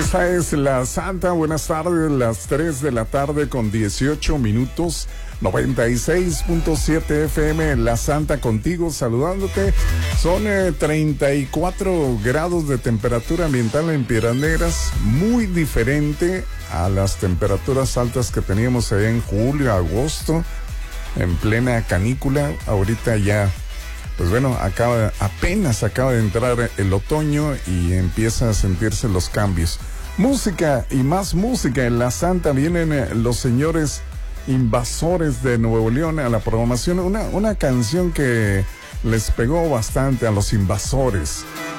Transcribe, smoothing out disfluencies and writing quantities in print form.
Esta es La Santa, buenas tardes, las 3 de la tarde con 18 minutos, 96.7 FM, La Santa contigo, saludándote. Son 34 grados de temperatura ambiental en Piedras Negras, muy diferente a las temperaturas altas que teníamos allá en julio, agosto, en plena canícula. Ahorita ya, pues bueno, apenas acaba de entrar el otoño y empieza a sentirse los cambios. Música y más música en La Santa. Vienen los señores Invasores de Nuevo León a la programación. Una canción que les pegó bastante a los Invasores.